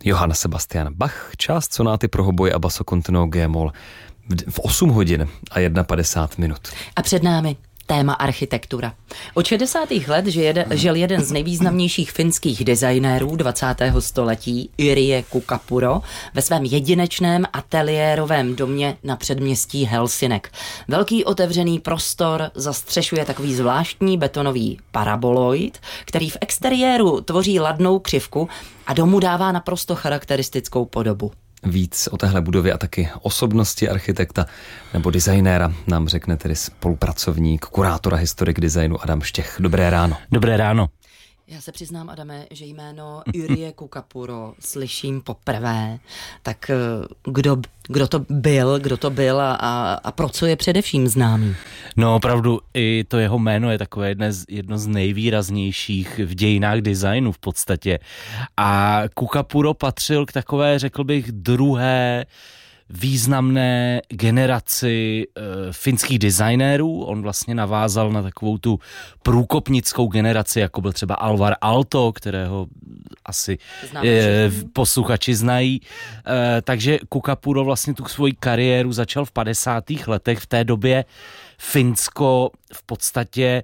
Johann Sebastian Bach, část sonáty pro hoboj a basso continuo G-moll v 8 hodin a 51 minut. A před námi téma architektura. Od 60. let žil jeden z nejvýznamnějších finských designérů 20. století, Yrjö Kukapuro, ve svém jedinečném ateliérovém domě na předměstí Helsinek. Velký otevřený prostor zastřešuje takový zvláštní betonový paraboloid, který v exteriéru tvoří ladnou křivku a domu dává naprosto charakteristickou podobu. Víc o téhle budově a taky osobnosti architekta nebo designéra nám řekne tedy spolupracovník, kurátora historik designu Adam Štěch. Dobré ráno. Dobré ráno. Já se přiznám, Adame, že jméno Yrjö Kukapuro slyším poprvé. Tak kdo to byl a pro co je především známý? No opravdu i to jeho jméno je takové jedno z nejvýraznějších v dějinách designu v podstatě. A Kukapuro patřil k takové, řekl bych, druhé významné generaci finských designérů. On vlastně navázal na takovou tu průkopnickou generaci, jako byl třeba Alvar Aalto, kterého asi posluchači znají. Takže Kukapuro vlastně tu svoji kariéru začal v 50. letech. V té době Finsko v podstatě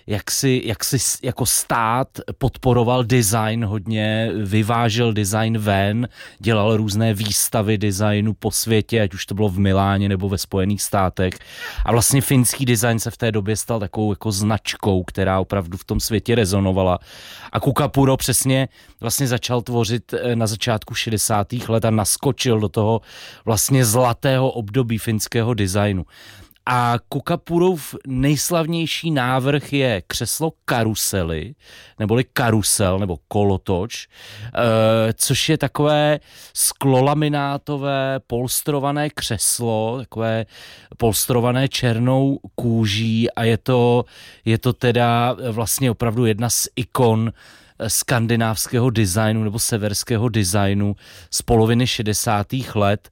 jako stát podporoval design hodně, vyvážel design ven, dělal různé výstavy designu po světě, ať už to bylo v Miláně nebo ve Spojených státech. A vlastně finský design se v té době stal takovou jako značkou, která opravdu v tom světě rezonovala. A Kukapuro přesně vlastně začal tvořit na začátku 60. let a naskočil do toho vlastně zlatého období finského designu. A Kukapurův nejslavnější návrh je křeslo karusely, neboli karusel, nebo kolotoč, což je takové sklolaminátové polstrované křeslo, takové polstrované černou kůží a je to teda vlastně opravdu jedna z ikon skandinávského designu nebo severského designu z poloviny 60. let,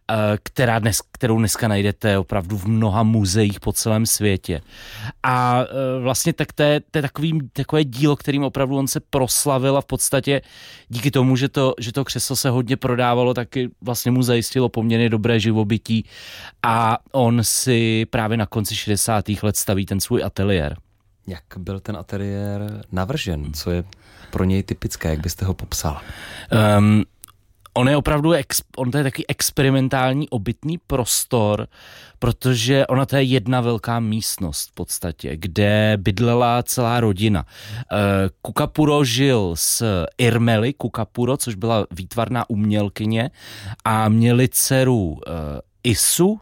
kterou dneska najdete opravdu v mnoha muzeích po celém světě. A vlastně tak to je takové dílo, kterým opravdu on se proslavil a v podstatě díky tomu, že to křeslo se hodně prodávalo, taky vlastně mu zajistilo poměrně dobré živobytí a on si právě na konci 60. let staví ten svůj ateliér. Jak byl ten ateliér navržen? Co je pro něj typické? Jak byste ho popsal? On to je taky experimentální obytný prostor, protože ona to je jedna velká místnost v podstatě, kde bydlela celá rodina. Kukapuro žil s Irmeli Kukapuro, což byla výtvarná umělkyně a měli dceru Isu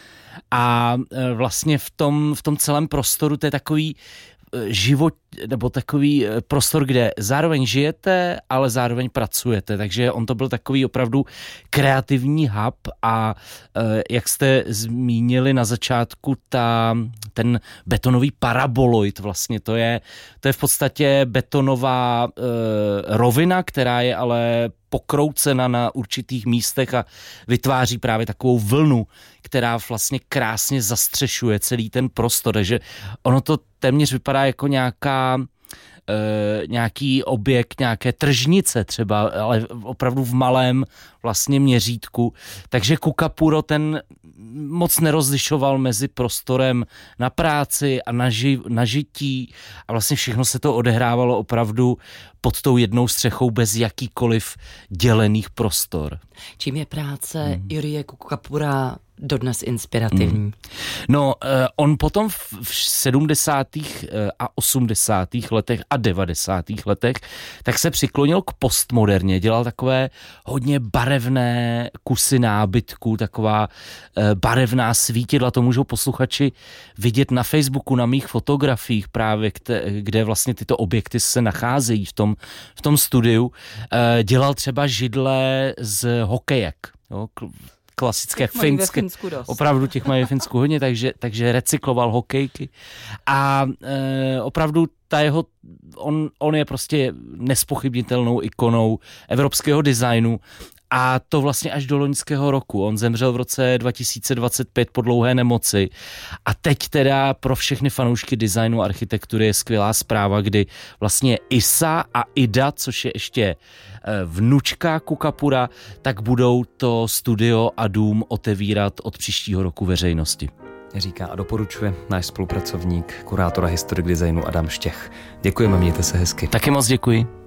a vlastně v tom celém prostoru to je takový život, nebo takový prostor, kde zároveň žijete, ale zároveň pracujete, takže on to byl takový opravdu kreativní hub a jak jste zmínili na začátku, ten betonový paraboloid vlastně, to je v podstatě betonová rovina, která je ale pokroucena na určitých místech a vytváří právě takovou vlnu, která vlastně krásně zastřešuje celý ten prostor, takže ono to téměř vypadá jako nějaký objekt, nějaké tržnice třeba, ale opravdu v malém vlastně měřítku. Takže Kukapuro ten moc nerozlišoval mezi prostorem na práci a na žití a vlastně všechno se to odehrávalo opravdu pod tou jednou střechou bez jakýkoliv dělených prostor. Čím je práce Yrjö Kukapura dodnes inspirativní? No, on potom v 70. a 80. letech a 90. letech tak se přiklonil k postmoderně, dělal takové hodně barevné kusy nábytku, taková barevná svítidla, to můžou posluchači vidět na Facebooku, na mých fotografiích právě, kde vlastně tyto objekty se nacházejí v tom studiu. Dělal třeba židle z hokejek, jo, klasické finské. Opravdu těch mají ve Finsku hodně, takže recykloval hokejky. A opravdu on je prostě nespochybnitelnou ikonou evropského designu A to vlastně až do loňského roku. On zemřel v roce 2025 po dlouhé nemoci. A teď teda pro všechny fanoušky designu a architektury je skvělá zpráva, kdy vlastně Isa a Ida, což je ještě vnučka Kukapura, tak budou to studio a dům otevírat od příštího roku veřejnosti. Říká a doporučuje náš spolupracovník, kurátor a historik designu Adam Štěch. Děkujeme, mějte se hezky. Taky moc děkuji.